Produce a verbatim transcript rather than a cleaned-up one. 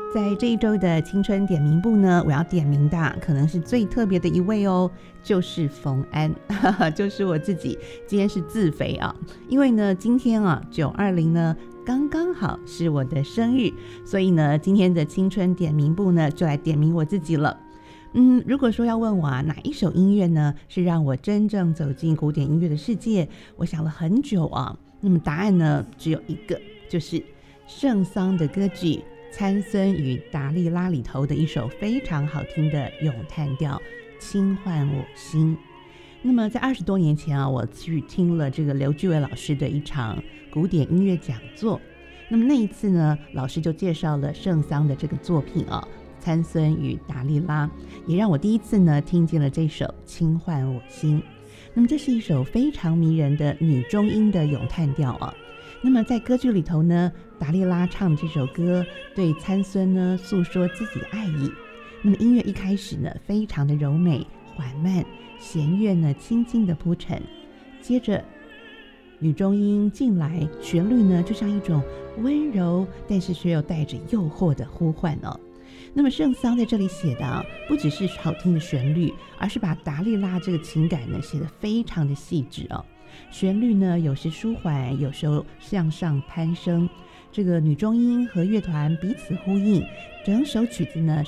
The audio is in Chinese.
在这一周的青春点名部呢，我要点名的可能是最特别的一位哦，就是冯安就是我自己。今天是自肥啊，因为呢今天啊九二零呢刚刚好是我的生日，所以呢今天的青春点名部呢就来点名我自己了。嗯，如果说要问我啊，哪一首音乐呢是让我真正走进古典音乐的世界，我想了很久啊，那么答案呢只有一个，就是圣桑的歌剧参孙与达利拉里头的一首非常好听的咏叹调轻唤我心。那么在二十多年前啊，我去听了这个刘巨伟老师的一场古典音乐讲座，那么那一次呢，老师就介绍了圣桑的这个作品啊，参孙与达利拉，也让我第一次呢听见了这首轻唤我心。那么这是一首非常迷人的女中音的咏叹调啊。那么在歌剧里头呢，达利拉唱这首歌对参孙呢诉说自己的爱意。那么音乐一开始呢非常的柔美缓慢，弦乐呢轻轻的铺陈，接着女中音进来，旋律呢就像一种温柔但是却又带着诱惑的呼唤哦。那么圣桑在这里写的啊，不只是好听的旋律，而是把达利拉这个情感呢写得非常的细致哦。旋律呢有时舒缓，有时候向上攀升，这个女中音和乐团彼此呼应，整首曲子呢